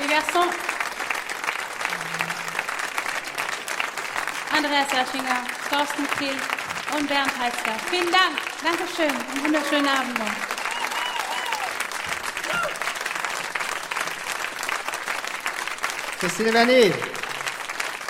les garçons. Andreas Laschinger, Thorsten Kehl und Bernd Heitzler. Vielen Dank. Dankeschön. Einen wunderschönen Abend noch. Christine Wernier.